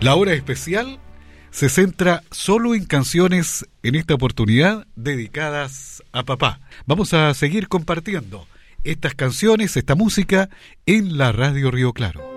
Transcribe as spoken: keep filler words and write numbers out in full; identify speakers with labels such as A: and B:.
A: La hora especial se centra solo en canciones, en esta oportunidad, dedicadas a papá. Vamos a seguir compartiendo estas canciones, esta música, en la Radio Río Claro.